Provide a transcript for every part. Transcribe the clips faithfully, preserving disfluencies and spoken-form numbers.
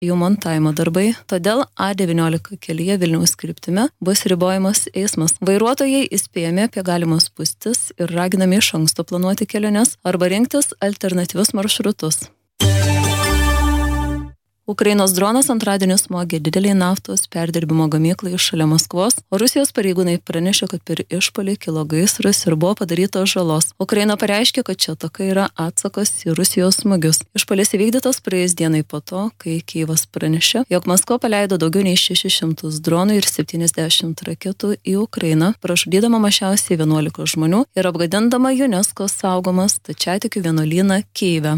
jų montavimo darbai, todėl A devyniolika kelyje Vilniaus kryptimi bus ribojamas eismas. Vairuotojai įspėjami apie galimas spūstis ir raginami iš anksto planuoti keliones arba rinktis alternatyvius maršrutus. Ukrainos dronas antradienį smogė dideliai naftos perdirbimo gamyklai šalia Maskvos, o Rusijos pareigūnai pranešė, kad per išpuolį kilo gaisras ir buvo padaryta žalos. Ukraina pareiškė, kad čia ataka yra atsakas į Rusijos smūgius. Išpuolis įvykdytas praėjus dienai po to, kai Kijevas pranešė, jog Maskva paleido daugiau nei šešis šimtus dronų ir septyniasdešimt raketų į Ukrainą, pražudydama mažiausiai vienuolika žmonių ir apgadindama UNESCO saugomas stačiatikių vienuolyną Kijeve.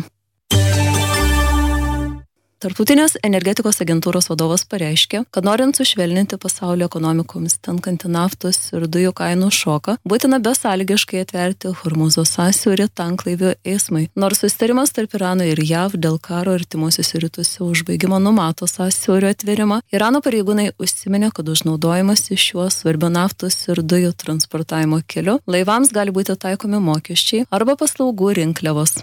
Tarptautinės energetikos agentūros vadovas pareiškė, kad norint sušvelninti pasaulio ekonomikoms tenkantį naftos ir dujų kainų šoką, būtina besąlygiškai atverti Hormūzo sąsiaurį tanklaivių eismui. Nors susitarimas tarp Irano ir J A V dėl karo artimuosiuose rytuose užbaigimo numato sąsiaurio atverimą, Irano pareigūnai užsiminė, kad užnaudojimas iš šiuo svarbiu naftos ir dujų transportavimo keliu laivams gali būti taikomi mokesčiai arba paslaugų rinkliavos.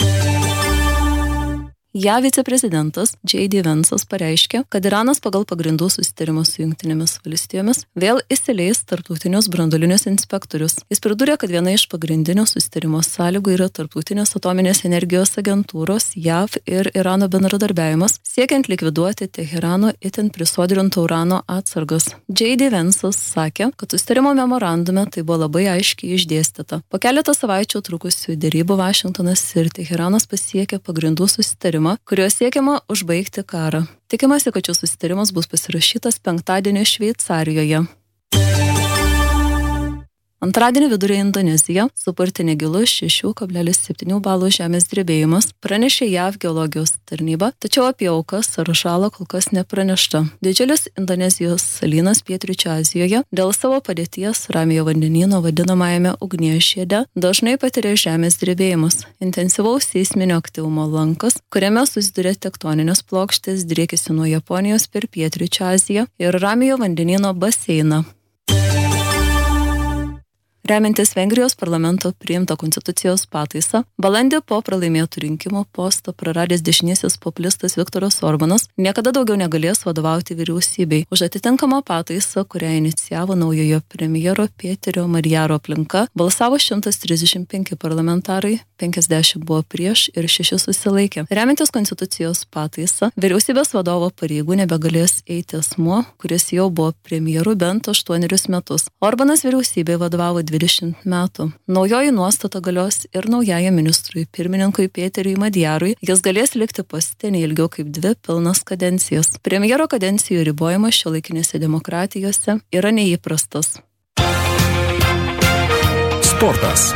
J A V viceprezidentas J D Vance'as pareiškė, kad Iranas pagal pagrindų susitarimą su Jungtinėmis valstijomis vėl įsileis tarptautinius branduolinius inspektorius. Jis pridūrė, kad viena iš pagrindinių susitarimo sąlygų yra tarptautinės atominės energijos agentūros J A V ir Irano bendradarbiavimas, siekiant likviduoti Teherano itin prisodrinto urano atsargas. J D Vance'as sakė, kad susitarimo memorandume tai buvo labai aiškiai išdėstyta. Po keletą savaičių trukusių derybų Vašingtonas ir Teheranas pasiekė pagrindų susitarimą, kuriuo siekiama užbaigti karą. Tikimasi, kad šis susitarimas bus pasirašytas penktadienį Šveicarijoje. Antradienį vidurio Indonezija supurtė negilus šeši kablelis septyni balų žemės drebėjimas, pranešė J A V geologijos tarnyba, tačiau apie aukas ar žalą kol kas nepranešta. Didžiulis Indonezijos salynas pietryčių Azijoje dėl savo padėties Ramiojo vandenyno vadinamajame ugnies žiede dažnai patiria žemės drebėjimus. Intensyvaus seisminio aktyvumo lankas, kuriame susiduria tektoninės plokštės, driekėsi nuo Japonijos per pietryčių Aziją ir Ramiojo vandenyno baseiną. Remiantis Vengrijos parlamento priimtą konstitucijos pataisą, balandį po pralaimėtų rinkimų postą praradęs dešinysis populistas Viktoras Orbanas niekada daugiau negalės vadovauti vyriausybei. Už atitinkamą pataisą, kurią inicijavo naujojo premjero Pėterio Marjaro aplinka, balsavo šimtas trisdešimt penki parlamentarai, penkiasdešimt buvo prieš ir šeši susilaikė. Remiantis konstitucijos pataisą, vyriausybės vadovo pareigų nebegalės eiti asmuo, kuris jau buvo premjeru bent aštuonerius metus. Orbanas vyriausybei vadovavo dvidešimt metų. Naujoji nuostata galios ir naujajam ministrui pirmininkui Pėteriui Madjarui. Jis galės likti poste ne ilgiau kaip dvi pilnas kadencijas. Premjero kadencijų ribojimas šiuolaikinėse demokratijose yra neįprastas. Sportas.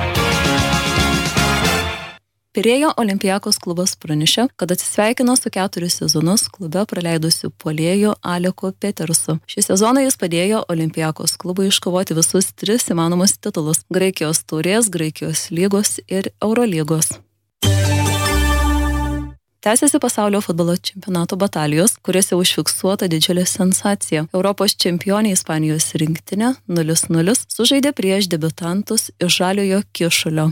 Pirėjo Olympiakos klubas pranešė, kad atsisveikino su keturis sezonus klube praleidusiu puolėju Aleku Petersu. Šį sezoną jis padėjo Olympiakos klubui iškovoti visus tris įmanomus titulus – Graikijos taurės, Graikijos lygos ir Eurolygos. Tęsiasi pasaulio futbolo čempionato batalijos, kuriuose užfiksuota didžiulė sensacija. Europos čempionė Ispanijos rinktinė nulis nulis sužaidė prieš debiutantus iš Žaliojo Kyšulio.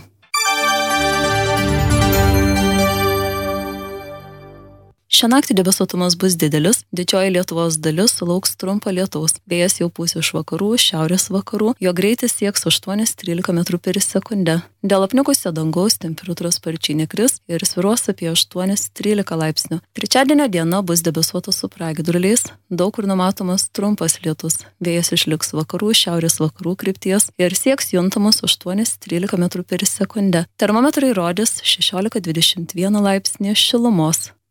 Šią naktį debesuotumas bus didelis, didžioji Lietuvos dalis sulauks trumpo lietaus. Vėjas jau pūs iš vakarų, šiaurės vakarų, jo greitis sieks aštuoni trylika metrų per sekundę. Dėl apniukusio dangaus temperatūra sparčiai nekris ir svyruos apie aštuoni trylika laipsnių. Trečiadienio diena bus debesuota su pragiedruliais, daug kur numatomas trumpas lietus. Vėjas išliks vakarų, šiaurės vakarų krypties ir sieks juntamus aštuoni trylika metrų per sekundę. Termometrai rodys šešiolika dvidešimt vieną laipsnį šilumos.